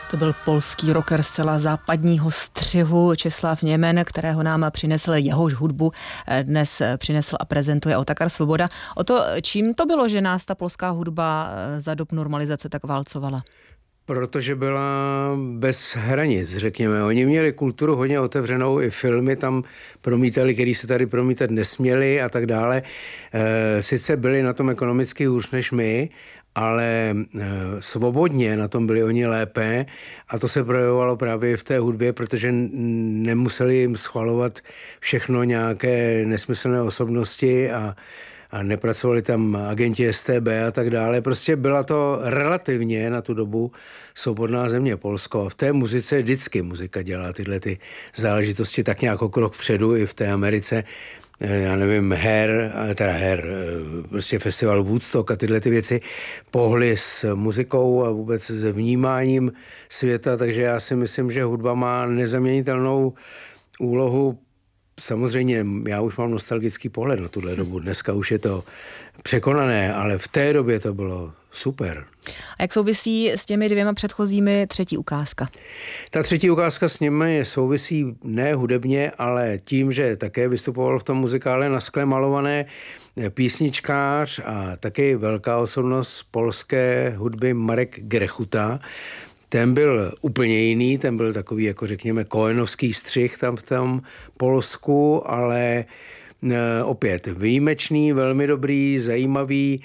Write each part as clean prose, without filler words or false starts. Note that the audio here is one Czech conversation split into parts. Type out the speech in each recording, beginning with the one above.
To byl polský rocker zcela západního střihu Česlav Němen, kterého nám přinesl, jehož hudbu dnes přinesl a prezentuje Otakar Svoboda. O to, čím to bylo, že nás ta polská hudba za dob normalizace tak válcovala? Protože byla bez hranic, řekněme. Oni měli kulturu hodně otevřenou, i filmy tam promítali, který se tady promítat nesměli a tak dále. Sice byli na tom ekonomicky hůř než my, ale svobodně na tom byli oni lépe a to se projevovalo právě v té hudbě, protože nemuseli jim schvalovat všechno nějaké nesmyslné osobnosti a nepracovali tam agenti STB a tak dále. Prostě byla to relativně na tu dobu svobodná země Polsko. V té muzice vždycky muzika dělá tyhle ty záležitosti tak nějak o krok předu i v té Americe. Já nevím, prostě festival Woodstock a tyhle ty věci pohly s muzikou a vůbec s vnímáním světa, takže já si myslím, že hudba má nezaměnitelnou úlohu. Samozřejmě já už mám nostalgický pohled na tuhle dobu. Dneska už je to překonané, ale v té době to bylo super. A jak souvisí s těmi dvěma předchozími třetí ukázka? Ta třetí ukázka s nimi souvisí ne hudebně, ale tím, že také vystupoval v tom muzikále Na skle malované písničkář a taky velká osobnost polské hudby Marek Grechuta. Ten byl úplně jiný, ten byl takový, jako řekněme, koenovský střih tam v tom Polsku, ale opět výjimečný, velmi dobrý, zajímavý,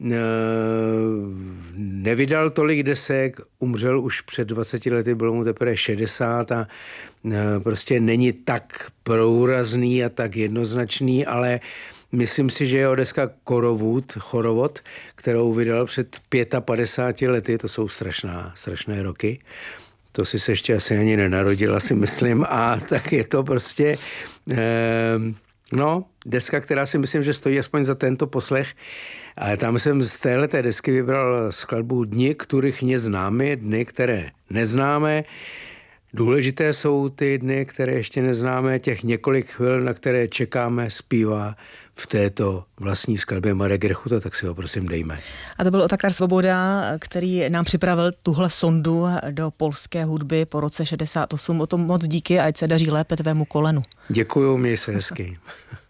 nevydal tolik desek, umřel už před 20 lety, bylo mu teprve 60 a prostě není tak průrazný a tak jednoznačný, ale myslím si, že jeho deska Chorovod, kterou vydal před 55 lety, to jsou strašné roky, to si se ještě asi ani nenarodila, si myslím, a tak je to prostě deska, která si myslím, že stojí aspoň za tento poslech. A tam jsem z téhleté desky vybral skladbu Dni, kterých neznáme, dny, které neznáme. Důležité jsou ty dny, které ještě neznáme, těch několik chvil, na které čekáme, zpívá v této vlastní skladbě Marek Grechuta, tak si ho prosím dejme. A to byl Otakar Svoboda, který nám připravil tuhle sondu do polské hudby po roce 68. O tom moc díky, ať se daří lépe tvému kolenu. Děkuju, měj se hezky.